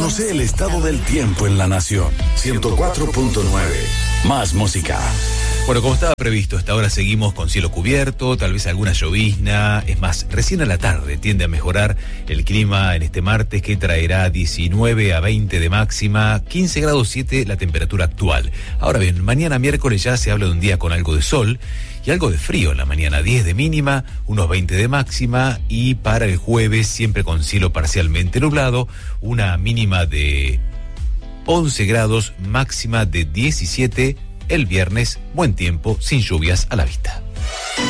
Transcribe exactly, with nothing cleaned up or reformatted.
Conoce el estado del tiempo en la nación. ciento cuatro punto nueve. Más música. Bueno, como estaba previsto, hasta ahora seguimos con cielo cubierto, tal vez alguna llovizna. Es más, recién a la tarde tiende a mejorar el clima en este martes, que traerá diecinueve a veinte de máxima, quince grados siete la temperatura actual. Ahora bien, mañana miércoles ya se habla de un día con algo de sol y algo de frío en la mañana, diez de mínima, unos veinte de máxima, y para el jueves siempre con cielo parcialmente nublado, una mínima de once grados, máxima de diecisiete. El viernes, buen tiempo, sin lluvias a la vista.